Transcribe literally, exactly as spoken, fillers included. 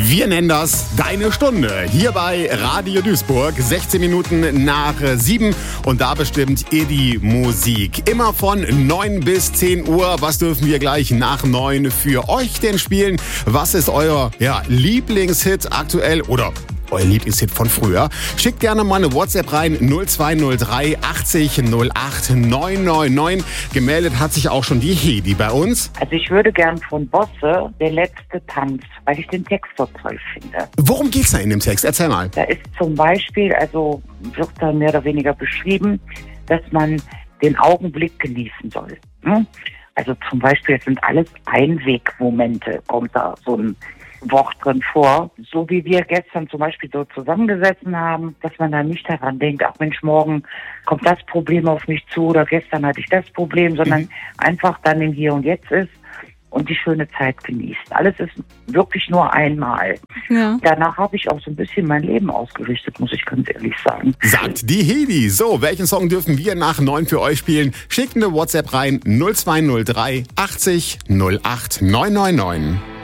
Wir nennen das Deine Stunde. Hier bei Radio Duisburg, sechzehn Minuten nach sieben. Und da bestimmt ihr die Musik. Immer von neun bis zehn Uhr. Was dürfen wir gleich nach neun für euch denn spielen? Was ist euer ja, Lieblingshit aktuell oder euer Lieblingshit von früher? Schickt gerne mal eine WhatsApp rein, null zwei null drei achtzig null acht neun neun neun. Gemeldet hat sich auch schon die Hedi bei uns. Also ich würde gern von Bosse Der letzte Tanz, weil ich den Text so toll finde. Worum geht's da in dem Text? Erzähl mal. Da ist zum Beispiel, also wird da mehr oder weniger beschrieben, dass man den Augenblick genießen soll. Also zum Beispiel, es sind alles Einwegmomente, kommt da so ein Wort drin vor. So wie wir gestern zum Beispiel so zusammengesessen haben, dass man da nicht daran denkt, ach Mensch, morgen kommt das Problem auf mich zu oder gestern hatte ich das Problem, sondern mhm. einfach dann im Hier und Jetzt ist und die schöne Zeit genießt. Alles ist wirklich nur einmal. Ja. Danach habe ich auch so ein bisschen mein Leben ausgerichtet, muss ich ganz ehrlich sagen. Sagt die Hedi. So, welchen Song dürfen wir nach neun für euch spielen? Schickt eine WhatsApp rein, null zwei null drei achtzig null acht neun neun neun.